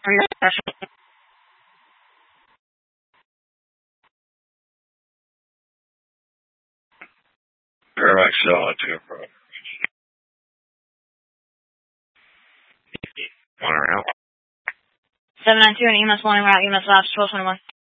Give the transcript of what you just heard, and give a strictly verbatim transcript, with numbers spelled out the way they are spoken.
Parallax cell at two. One around. seven nine two and E M S one route, E M S labs twelve twenty-one.